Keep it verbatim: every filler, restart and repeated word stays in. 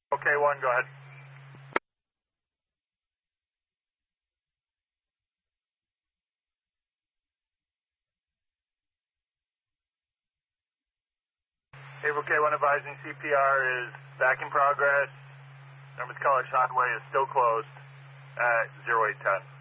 Okay, one, go ahead. April K one advising C P R is back in progress. Norman's College Highway is still closed at zero eight ten.